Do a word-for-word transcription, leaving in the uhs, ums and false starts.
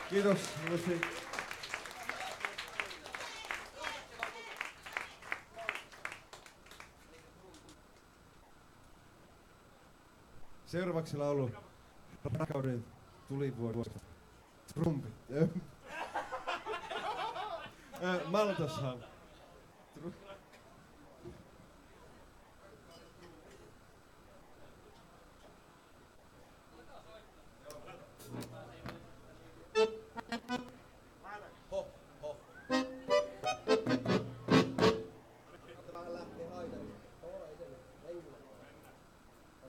Kiitos, Lucy. Seuraavaksi laulu Rakkauden tulivuodosta. Trumpit. Maltashan. Tru-